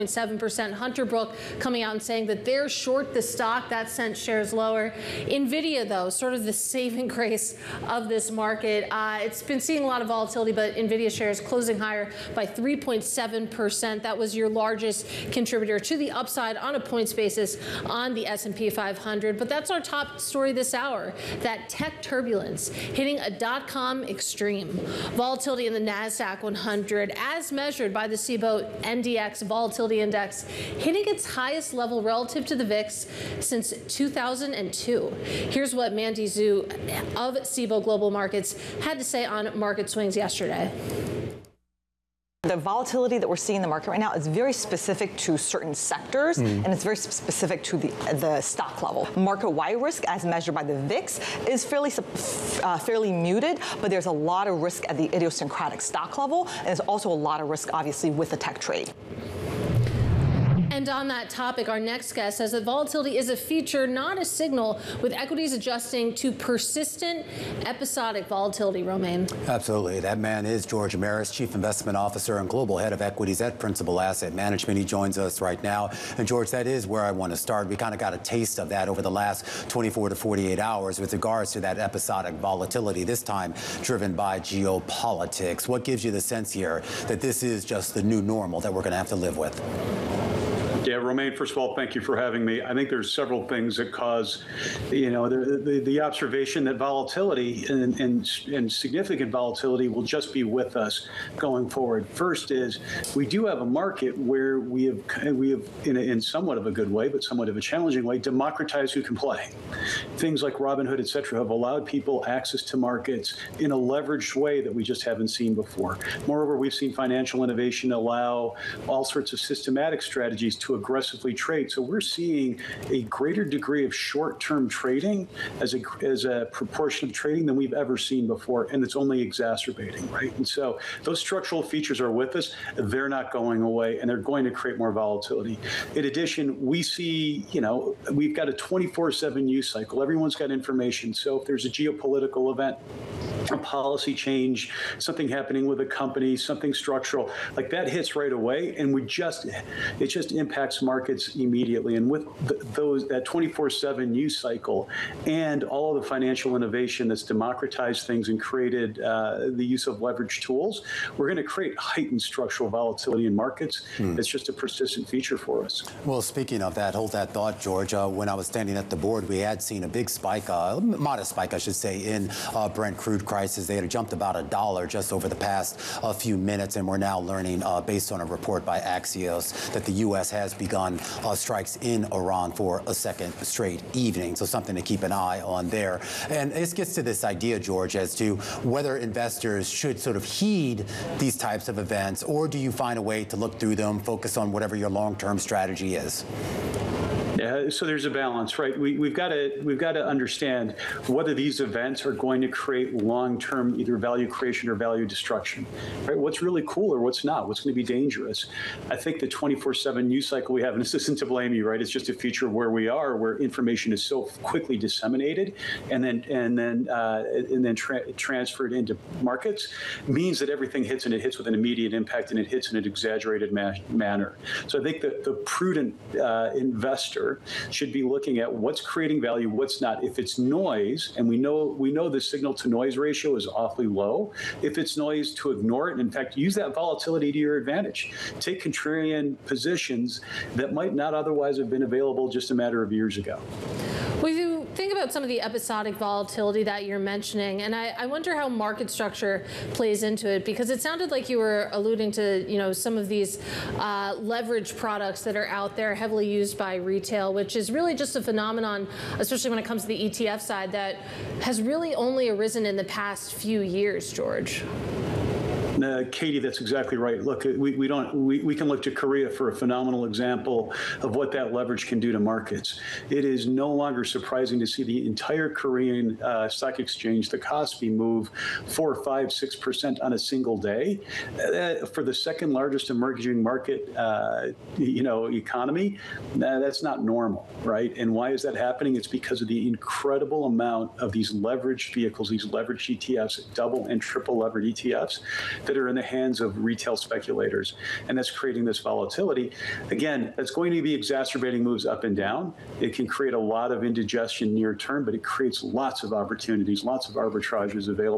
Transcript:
7%. Hunter Brook coming out and saying that they're short the stock. That sent shares lower. Nvidia, though, sort of the saving grace of this market. It's been seeing a lot of volatility, but Nvidia shares closing higher by 3.7%. That was your largest contributor to the upside on a points basis on the S&P 500. But that's our top story this hour, that tech turbulence hitting a dot-com extreme. Volatility in the NASDAQ 100, as measured by the Cboe NDX Volatility Index, hitting its highest level relative to the VIX since 2002. Here's what Mandy Zhu of Cboe Global Markets had to say on market swings yesterday. The volatility that we're seeing in the market right now is very specific to certain sectors, and it's very specific to the stock level. Market-wide risk, as measured by the VIX, is fairly muted, but there's a lot of risk at the idiosyncratic stock level, and there's also a lot of risk, obviously, with the tech trade. And on that topic, our next guest says that volatility is a feature, not a signal, with equities adjusting to persistent episodic volatility. Romain. Absolutely. That man is George Amaris, Chief Investment Officer and Global Head of Equities at Principal Asset Management. He joins us right now. And George, that is where I want to start. We kind of got a taste of that over the last 24 to 48 hours with regards to that episodic volatility, this time driven by geopolitics. What gives you the sense here that this is just the new normal that we're going to have to live with? Yeah, Romain, first of all, thank you for having me. I think there's several things that cause, the observation that volatility and significant volatility will just be with us going forward. First is we do have a market where we have in somewhat of a good way, but somewhat of a challenging way, democratized who can play. Things like Robinhood, et cetera, have allowed people access to markets in a leveraged way that we just haven't seen before. Moreover, we've seen financial innovation allow all sorts of systematic strategies to aggressively trade. So we're seeing a greater degree of short-term trading as a proportion of trading than we've ever seen before, and it's only exacerbating, right? And so those structural features are with us. They're not going away, and they're going to create more volatility. In addition, we see, we've got a 24/7 news cycle. Everyone's got information. So if there's a geopolitical event, a policy change, something happening with a company, something structural, like that hits right away, and it just impacts markets immediately. And with that 24/7 news cycle and all of the financial innovation that's democratized things and created the use of leverage tools, we're going to create heightened structural volatility in markets. It's just a persistent feature for us. Well, speaking of that, hold that thought, George. When I was standing at the board, we had seen a big spike, modest spike, I should say, in Brent crude prices. They had jumped about $1 just over the past few minutes, and we're now learning, based on a report by Axios, that the U.S. has begun strikes in Iran for a second straight evening. So something to keep an eye on there. And this gets to this idea, George, as to whether investors should sort of heed these types of events, or do you find a way to look through them, focus on whatever your long-term strategy is? Yeah, so there's a balance, right? We've got to understand whether these events are going to create long-term either value creation or value destruction, right? What's really cool or what's not? What's going to be dangerous? I think the 24/7 news cycle we have, and this isn't to blame you, right? It's just a feature of where we are, where information is so quickly disseminated and then transferred into markets, means that everything hits, and it hits with an immediate impact, and it hits in an exaggerated manner. So I think that the prudent investor should be looking at what's creating value, what's not. If it's noise, and we know the signal to noise ratio is awfully low. If it's noise, to ignore it, and in fact, use that volatility to your advantage. Take contrarian positions that might not otherwise have been available just a matter of years ago. Well, you think about some of the episodic volatility that you're mentioning, and I wonder how market structure plays into it, because it sounded like you were alluding to, some of these leverage products that are out there heavily used by retail, which is really just a phenomenon, especially when it comes to the ETF side, that has really only arisen in the past few years, George. Katie, that's exactly right. Look, we can look to Korea for a phenomenal example of what that leverage can do to markets. It is no longer surprising to see the entire Korean stock exchange, the Kospi, move 4, 5, 6% on a single day. For the second largest emerging market, economy, that's not normal, right? And why is that happening? It's because of the incredible amount of these leveraged vehicles, these leveraged ETFs, double and triple levered ETFs, that are in the hands of retail speculators, and that's creating this volatility. Again, that's going to be exacerbating moves up and down. It can create a lot of indigestion near term, but it creates lots of opportunities, lots of arbitrages available